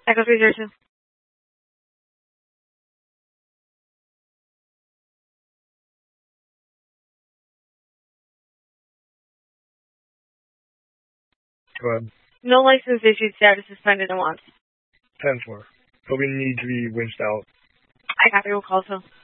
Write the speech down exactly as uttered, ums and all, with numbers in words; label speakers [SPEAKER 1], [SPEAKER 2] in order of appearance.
[SPEAKER 1] Echo three zero two.
[SPEAKER 2] Go ahead.
[SPEAKER 1] No license issued, status suspended and wants.
[SPEAKER 2] ten four. He'll be need to be winched out.
[SPEAKER 1] I copy, will call so.